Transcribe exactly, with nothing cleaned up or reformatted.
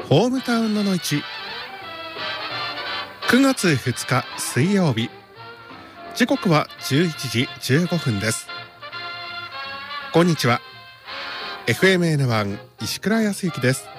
ホームタウンののいち、くがつふつか水曜日、時刻はじゅういちじじゅうごふんです。こんにちは。 エフエムエヌワン 石倉康之です。